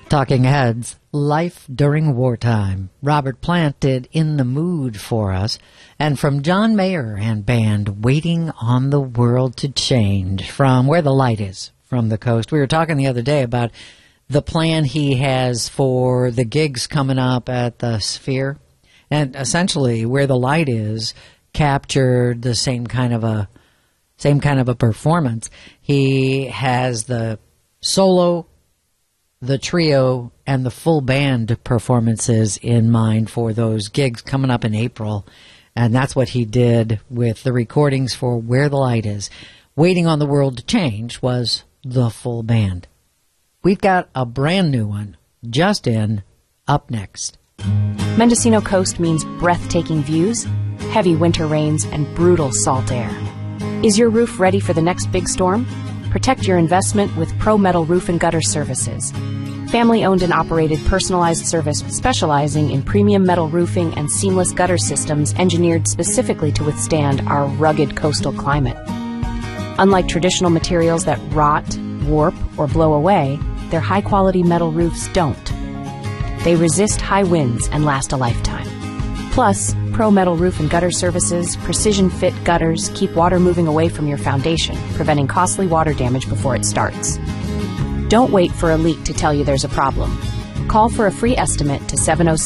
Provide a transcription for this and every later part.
Talking Heads, Life During Wartime. Robert Plant did In the Mood for us. And from John Mayer and band, Waiting on the World to Change, from Where the Light Is, from the Coast. We were talking the other day about the plan he has for the gigs coming up at the Sphere. And essentially, Where the Light Is captured the same kind of a performance. He has the solo, the trio, and the full band performances in mind for those gigs coming up in April. And that's what he did with the recordings for Where the Light Is. Waiting on the World to Change was the full band. We've got a brand new one just in, up next. Mendocino Coast means breathtaking views, heavy winter rains, and brutal salt air. Is your roof ready for the next big storm? Protect your investment with Pro Metal Roof and Gutter Services. Family-owned and operated personalized service specializing in premium metal roofing and seamless gutter systems engineered specifically to withstand our rugged coastal climate. Unlike traditional materials that rot, warp, or blow away, their high-quality metal roofs don't. They resist high winds and last a lifetime. Plus, Pro Metal Roof and Gutter Services precision-fit gutters keep water moving away from your foundation, preventing costly water damage before it starts. Don't wait for a leak to tell you there's a problem. Call for a free estimate to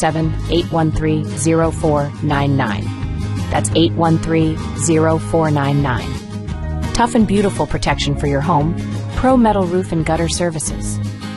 707-813-0499. That's 813-0499. Tough and beautiful protection for your home. Pro Metal Roof and Gutter Services.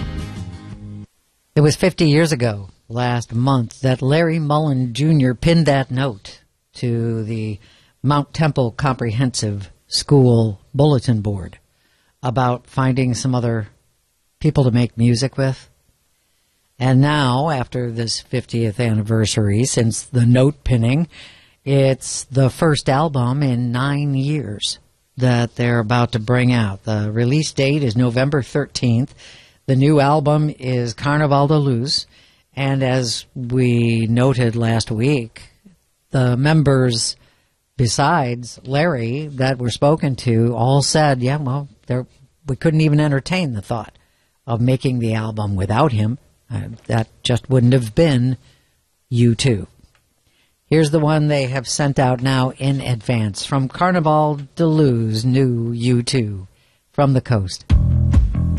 It was 50 years ago, last month, that Larry Mullen Jr. pinned that note to the Mount Temple Comprehensive School bulletin board about finding some other people to make music with. And now, after this 50th anniversary, since the note pinning, it's the first album in 9 years that they're about to bring out. The release date is November 13th. The new album is Carnaval de Luz. And as we noted last week, the members, besides Larry, that were spoken to, all said, yeah, well, we couldn't even entertain the thought of making the album without him. That just wouldn't have been U2. Here's the one they have sent out now in advance from Carnaval de Luz, new U2, from the Coast.